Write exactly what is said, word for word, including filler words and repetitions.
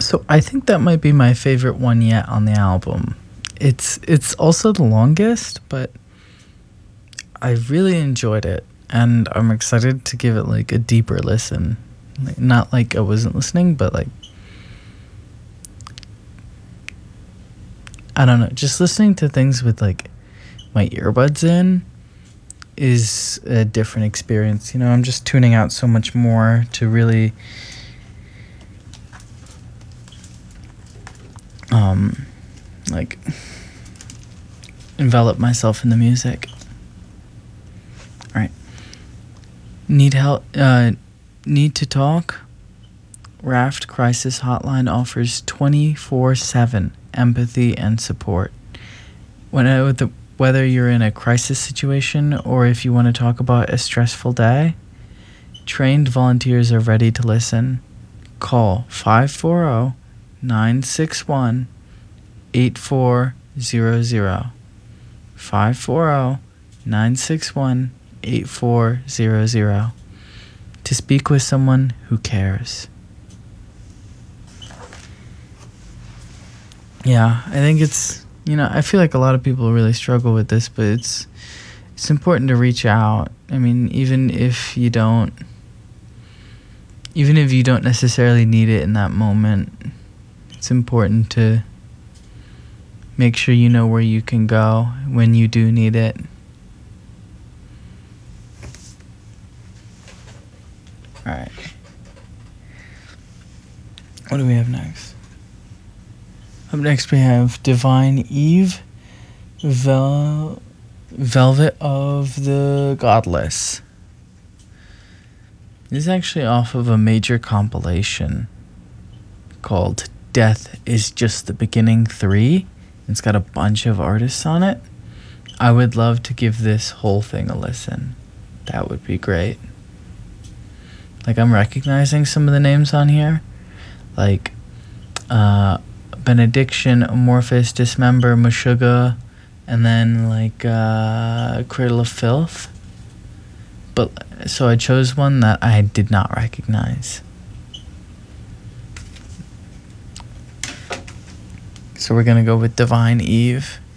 So I think that might be my favorite one yet on the album. It's it's also the longest, but I really enjoyed it, and I'm excited to give it like a deeper listen. Like, not like I wasn't listening, but like I don't know, just listening to things with like my earbuds in is a different experience. You know, I'm just tuning out so much more to really um like envelop myself in the music. All right. Need help uh need to talk? Raft Crisis Hotline offers twenty-four seven empathy and support. When uh, with the, whether you're in a crisis situation or if you want to talk about a stressful day, trained volunteers are ready to listen. Call five four zero, nine six one, eight four zero zero. five four zero, nine six one, eight four zero zero to speak with someone who cares. Yeah, I think it's, you know, I feel like a lot of people really struggle with this, but it's it's important to reach out. I mean, even if you don't even if you don't necessarily need it in that moment, it's important to make sure you know where you can go when you do need it. All right. What do we have next? Up next we have Divine Eve, Vel- Velvet of the Godless. This is actually off of a major compilation called Death is Just the Beginning three. It's got a bunch of artists on it. I would love to give this whole thing a listen. That would be great. Like, I'm recognizing some of the names on here. Like, uh... Benediction, Amorphous, Dismember, Meshuggah, and then like uh, Cradle of Filth. But so I chose one that I did not recognize. So we're gonna go with Divine Eve.